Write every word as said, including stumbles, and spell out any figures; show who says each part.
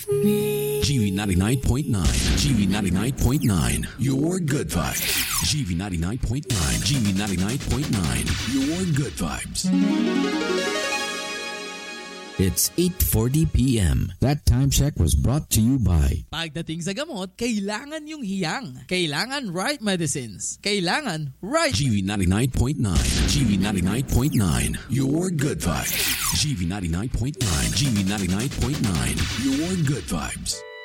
Speaker 1: me.
Speaker 2: G V ninety-nine point nine. G V ninety-nine point nine. Your good vibes. G V ninety-nine point nine. G V ninety-nine point nine. Your good vibes. It's eight forty p.m. That time check was brought to you by...
Speaker 3: Pagdating sa gamot, kailangan yung hiyang. Kailangan right medicines. Kailangan right...
Speaker 2: G V ninety-nine point nine. G V ninety-nine point nine. Your good vibes. G V ninety-nine point nine. G V ninety-nine point nine. Your good vibes.